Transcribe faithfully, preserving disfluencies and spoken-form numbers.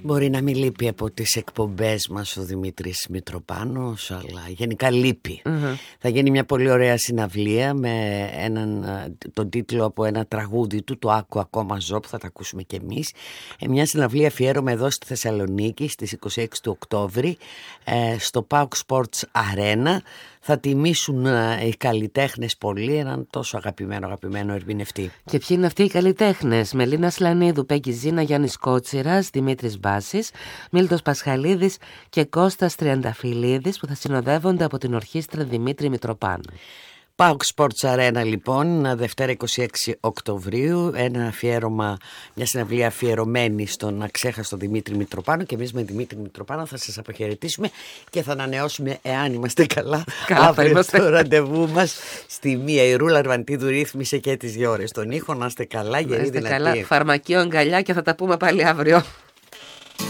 Μπορεί να μην λείπει από τις εκπομπές μας ο Δημήτρης Μητροπάνος, αλλά γενικά λείπει. Mm-hmm. Θα γίνει μια πολύ ωραία συναυλία με έναν, τον τίτλο από ένα τραγούδι του, το «Άκου ακόμα ζω», που θα τα ακούσουμε κι εμείς. Ε, μια συναυλία αφιέρωμε εδώ στη Θεσσαλονίκη στις είκοσι έξι του Οκτώβρη, ε, στο Πάοκ Sports Arena. Θα τιμήσουν ε, οι καλλιτέχνες πολύ έναν τόσο αγαπημένο αγαπημένο ερμηνευτή. Και ποιοι είναι αυτοί οι καλλιτέχνες? Μελίνα Σλανίδου, Πέκκι Ζήνα, Γιάννης Κότσιρας, Δημήτρης Μπάσης, Μίλτος Πασχαλίδης και Κώστας Τριανταφυλλίδης, που θα συνοδεύονται από την ορχήστρα Δημήτρη Μητροπάνου. Πάοκ Sports Arena λοιπόν, Δευτέρα είκοσι έξι Οκτωβρίου, ένα αφιέρωμα, μια συναυλία αφιερωμένη στον αξέχαστο Δημήτρη Μητροπάνο, και εμείς με Δημήτρη Μητροπάνο θα σας αποχαιρετήσουμε και θα ανανεώσουμε, εάν είμαστε καλά, καλά αύριο είμαστε. Το ραντεβού μας στη μία. Η Ρούλα Αρβαντίδου ρύθμισε και τις δύο ώρες τον ήχο. Να είστε καλά, γεροί, δυνατοί. Καλά, φαρμακείο, αγκαλιά, και θα τα πούμε πάλι αύριο.